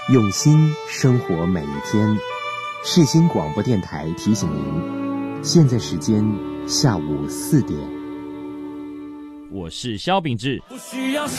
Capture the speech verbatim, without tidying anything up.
用心生活每一天。世新广播电台提醒您，现在时间下午四点。 我是萧秉治。